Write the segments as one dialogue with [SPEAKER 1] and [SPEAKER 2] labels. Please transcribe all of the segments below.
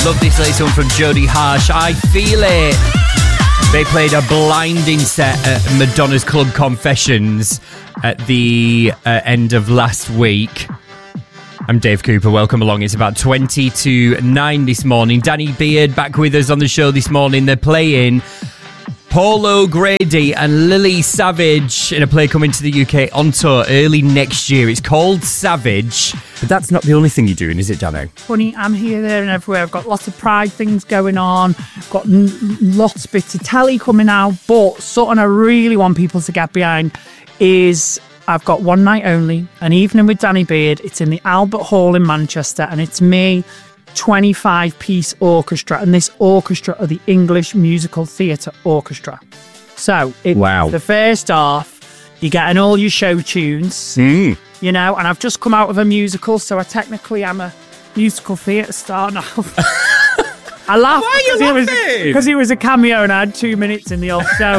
[SPEAKER 1] Love this latest one from Jodie Harsh. I Feel It. They played a blinding set at Madonna's Club Confessions at the end of last week. I'm Dave Cooper. Welcome along. It's about 20 to 9 this morning. Danny Beard back with us on the show this morning. They're playing Paul O'Grady and Lily Savage in a play coming to the UK on tour early next year. It's called Savage. But that's not the only thing you're doing, is it, Dano?
[SPEAKER 2] Funny, I'm here, there and everywhere. I've got lots of Pride things going on. Got lots of bits of telly coming out. But something I really want people to get behind is I've got one night only, an evening with Danny Beard. It's in the Albert Hall in Manchester, and it's me, 25-piece orchestra, and this orchestra are the English Musical Theatre Orchestra. So it's the first half, you're getting all your show tunes, you know, and I've just come out of a musical, so I technically am a musical theatre star now. I laugh.
[SPEAKER 1] Why are you laughing?
[SPEAKER 2] Because it was a cameo and I had 2 minutes in the old show.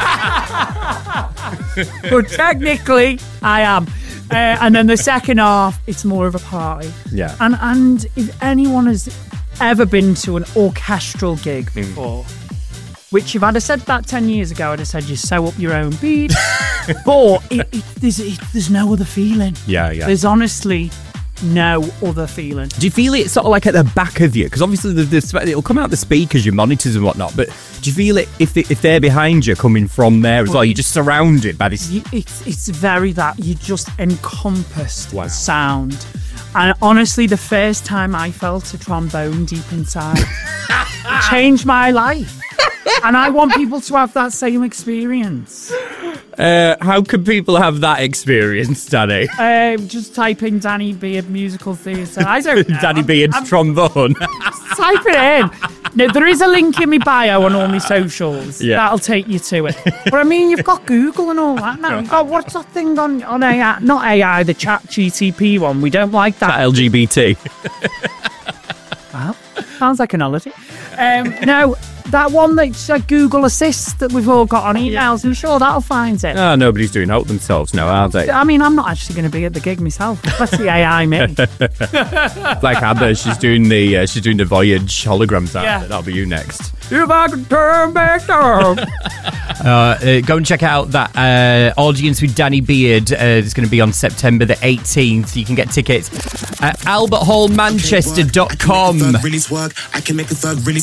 [SPEAKER 2] But technically, I am. And then the second half, it's more of a party.
[SPEAKER 1] Yeah.
[SPEAKER 2] And if anyone has ever been to an orchestral gig before, which if I'd have said that 10 years ago, I'd have said you sew up your own bead. But there's no other feeling.
[SPEAKER 1] Yeah.
[SPEAKER 2] There's honestly no other feeling.
[SPEAKER 1] Do you feel it sort of like at the back of you? Because obviously it'll come out the speakers, your monitors and whatnot, but do you feel it if they're behind you coming from there as well? You're just surrounded by this...
[SPEAKER 2] It's very that. You're just encompassed with sound. And honestly, the first time I felt a trombone deep inside changed my life. And I want people to have that same experience.
[SPEAKER 1] How can people have that experience, Danny?
[SPEAKER 2] Just type in Danny Beard Musical Theatre. I don't know.
[SPEAKER 1] Danny Beard's trombone.
[SPEAKER 2] Type it in. No, there is a link in my bio on all my socials. Yeah. That'll take you to it. But I mean, you've got Google and all that now. You've got, what's that thing on AI? Not AI, the Chat GTP one. We don't like that.
[SPEAKER 1] Chat LGBT.
[SPEAKER 2] Well, sounds like an holiday. No, that one that's like Google Assist that we've all got on emails. I'm sure that'll find it.
[SPEAKER 1] Oh, nobody's doing help themselves now, are they?
[SPEAKER 2] I mean, I'm not actually going to be at the gig myself. That's the AI me.
[SPEAKER 1] Like Abba, she's doing the Voyage holograms. That'll be you next.
[SPEAKER 2] If I could turn back down.
[SPEAKER 1] Go and check out that audience with Danny Beard. It's going to be on September the 18th. You can get tickets at alberthallmanchester.com.
[SPEAKER 3] I can make a thug really